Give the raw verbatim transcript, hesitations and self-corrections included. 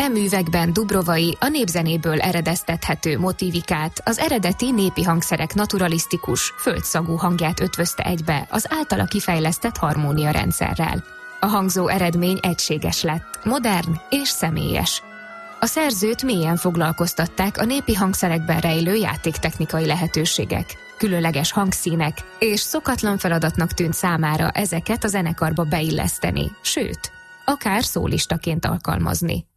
E művekben Dubrovai a népzenéből eredeztethető motívikát, az eredeti népi hangszerek naturalisztikus, földszagú hangját ötvözte egybe az általa kifejlesztett harmóniarendszerrel. A hangzó eredmény egységes lett, modern és személyes. A szerzőt mélyen foglalkoztatták a népi hangszerekben rejlő játéktechnikai lehetőségek, különleges hangszínek, és szokatlan feladatnak tűnt számára ezeket a zenekarba beilleszteni, sőt, akár szólistaként alkalmazni.